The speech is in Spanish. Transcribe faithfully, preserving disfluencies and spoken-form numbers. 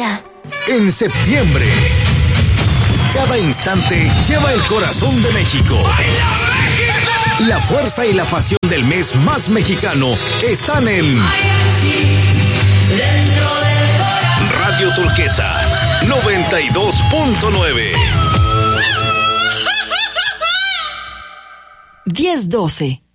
día. En septiembre, cada instante lleva el corazón de México. La fuerza y la pasión del mes más mexicano están en Radio Turquesa noventa y dos punto nueve. diez doce.